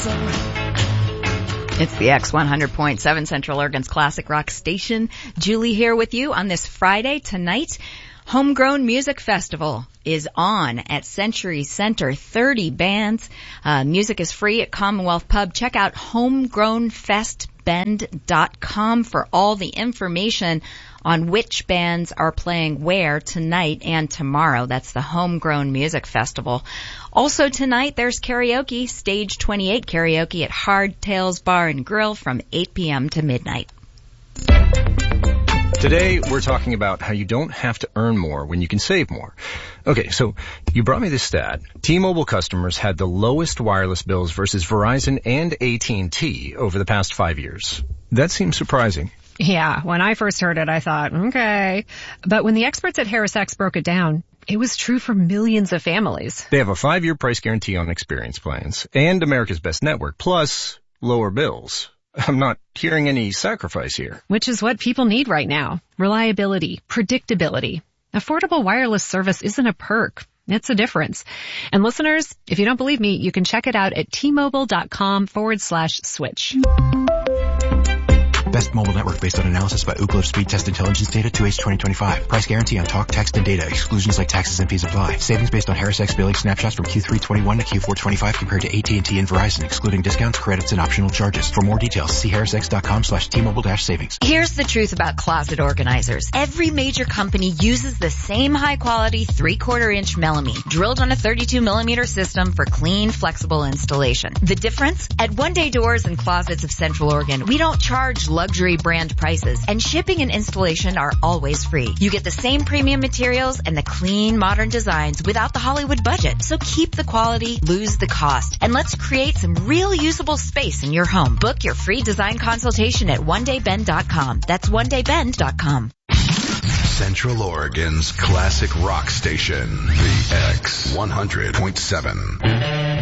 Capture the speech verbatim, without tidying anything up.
awesome. It's the X one hundred point seven Central Oregon's classic rock station. Julie here with you on this Friday. Tonight, Homegrown Music Festival is on at Century Center. thirty bands. Uh, music is free at Commonwealth Pub. Check out homegrown fest bend dot com for all the information on which bands are playing where tonight and tomorrow. That's the Homegrown Music Festival. Also tonight, there's karaoke, Stage twenty-eight karaoke at Hardtails Bar and Grill from eight p.m. to midnight. Today, we're talking about how you don't have to earn more when you can save more. Okay, so you brought me this stat. T-Mobile customers had the lowest wireless bills versus Verizon and A T and T over the past five years. That seems surprising. Yeah, when I first heard it, I thought, okay. But when the experts at HarrisX broke it down, it was true for millions of families. They have a five-year price guarantee on experience plans and America's Best Network, plus lower bills. I'm not hearing any sacrifice here. Which is what people need right now. Reliability, predictability. Affordable wireless service isn't a perk. It's a difference. And listeners, if you don't believe me, you can check it out at T-Mobile.com forward slash switch. Best mobile network based on analysis by Ookla Speed Test Intelligence Data two H twenty twenty-five. Price guarantee on talk, text, and data. Exclusions like taxes and fees apply. Savings based on HarrisX billing snapshots from Q three twenty-one to Q four twenty-five compared to A T and T and Verizon, excluding discounts, credits, and optional charges. For more details, see HarrisX.com slash T-Mobile dash savings. Here's the truth about closet organizers. Every major company uses the same high-quality three-quarter inch Melamine, drilled on a thirty-two millimeter system for clean, flexible installation. The difference? At One Day Doors and Closets of Central Oregon, we don't charge luxury brand prices, and shipping and installation are always free. You get the same premium materials and the clean, modern designs without the Hollywood budget. So keep the quality, lose the cost, and let's create some real usable space in your home. Book your free design consultation at one day bend dot com. That's one day bend dot com. Central Oregon's classic rock station, the X one hundred point seven.